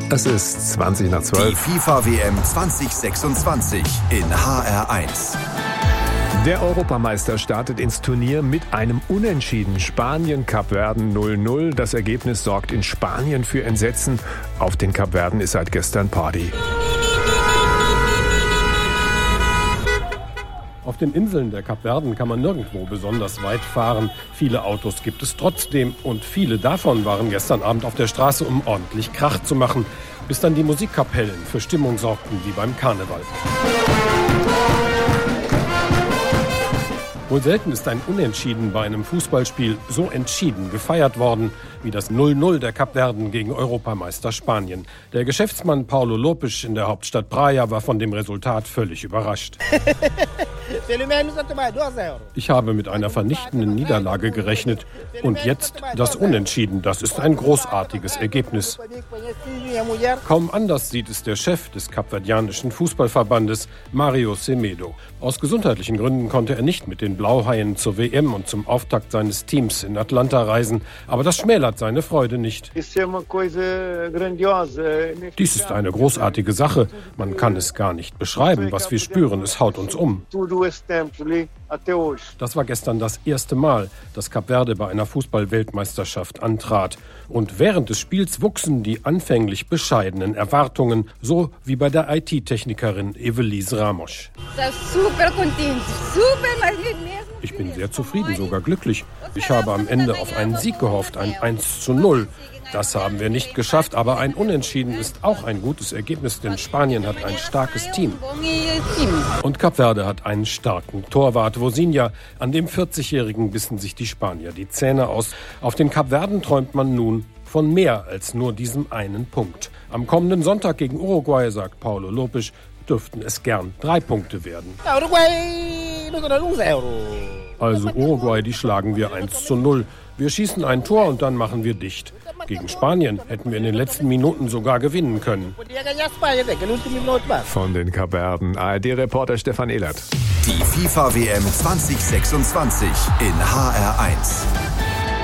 Es ist 20 nach 12. Die FIFA-WM 2026 in HR1. Der Europameister startet ins Turnier mit einem Unentschieden. Spanien-Kapverden 0-0. Das Ergebnis sorgt in Spanien für Entsetzen. Auf den Kapverden ist seit gestern Party. Auf den Inseln der Kapverden kann man nirgendwo besonders weit fahren. Viele Autos gibt es trotzdem und viele davon waren gestern Abend auf der Straße, um ordentlich Krach zu machen, bis dann die Musikkapellen für Stimmung sorgten wie beim Karneval. Wohl selten ist ein Unentschieden bei einem Fußballspiel so entschieden gefeiert worden wie das 0-0 der Kapverden gegen Europameister Spanien. Der Geschäftsmann Paulo Lopes in der Hauptstadt Praia war von dem Resultat völlig überrascht. Ich habe mit einer vernichtenden Niederlage gerechnet und jetzt das Unentschieden. Das ist ein großartiges Ergebnis. Kaum anders sieht es der Chef des kapverdianischen Fußballverbandes, Mario Semedo. Aus gesundheitlichen Gründen konnte er nicht mit den Blauhaien zur WM und zum Auftakt seines Teams in Atlanta reisen. Aber das schmälert seine Freude nicht. Dies ist eine großartige Sache. Man kann es gar nicht beschreiben. Was wir spüren, es haut uns um. Das war gestern das erste Mal, dass Kap Verde bei einer Fußball-Weltmeisterschaft antrat. Und während des Spiels wuchsen die anfänglich bescheidenen Erwartungen, so wie bei der IT-Technikerin Evelise Ramos. Ich bin sehr zufrieden, sogar glücklich. Ich habe am Ende auf einen Sieg gehofft, ein 1:0. Das haben wir nicht geschafft, aber ein Unentschieden ist auch ein gutes Ergebnis, denn Spanien hat ein starkes Team. Und Kap Verde hat einen starken Torwart, Vozinha. An dem 40-Jährigen bissen sich die Spanier die Zähne aus. Auf den Kapverden träumt man nun von mehr als nur diesem einen Punkt. Am kommenden Sonntag gegen Uruguay, sagt Paulo Lopes, dürften es gern 3 Punkte werden. Also Uruguay, die schlagen wir 1:0. Wir schießen ein Tor und dann machen wir dicht. Gegen Spanien hätten wir in den letzten Minuten sogar gewinnen können. Von den Kapverden, ARD-Reporter Stefan Ehlert. Die FIFA-WM 2026 in HR1.